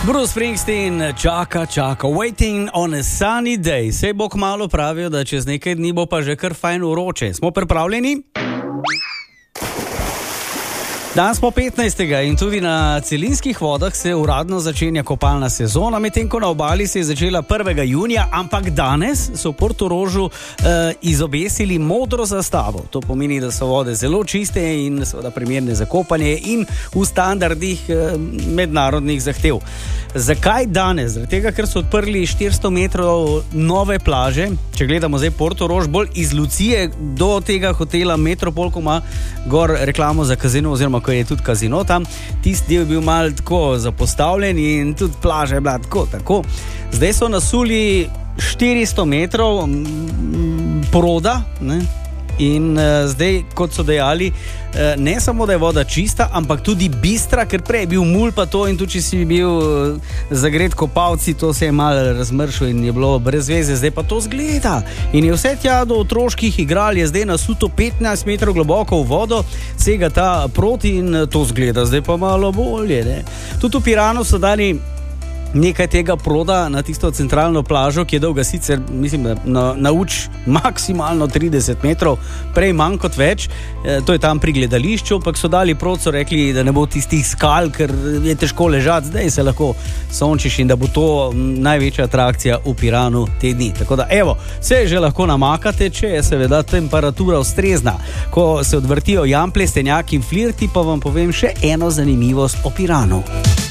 Bruce Springsteen čaka, waiting on a sunny day. Sej bo kmalu pravijo, da čez nekaj dni bo pa že kar fajn vroče. Smo pripravljeni? Danes smo 15. in tudi na celinskih vodah se uradno začenja kopalna sezona, medtem ko na obali se je začela 1. junija, ampak danes so v Portorožu izobesili modro zastavo. To pomeni, da so vode zelo čiste in seveda primerne za kopanje in v standardih mednarodnih zahtev. Zakaj danes? Zaradi tega, ker so odprli 400 metrov nove plaže. Če gledamo zdaj Portorož, bolj iz Lucije do tega hotela Metropol, ko ima gor reklamo za kazino, oziroma ko je tudi kazino tam, tisti del je bil malo tako zapostavljen in tudi plaža je bila tako. Zdaj so nasuli 400 metrov proda, ne? In zdaj, kot so dejali, ne samo, da je voda čista, ampak tudi bistra, ker prej je bil mulj pa to in tudi, če si bil zagret kopalci, to se je malo razmršil in je bilo brez veze, zdaj pa to zgleda. In je vse tja do otroških igral, je zdaj nasuto 15 metrov globoko v vodo, sega ta proti in to zgleda, zdaj pa malo bolje, ne. Tudi v Piranu so dali nekaj tega proda na tisto centralno plažo, ki je dolga sicer, mislim, da na uč maksimalno 30 metrov, prej manj kot več, to je tam pri gledališču, ampak so dali prod, so rekli, da ne bo tistih skal, ker je težko ležati, zdaj se lahko sončiš in da bo to največja atrakcija v Piranu te dni. Tako da, evo, se že lahko namakate, če je seveda temperatura ustrezna. Ko se odvrtijo jample, stenjaki in flirti, pa vam povem še eno zanimivost o Piranu.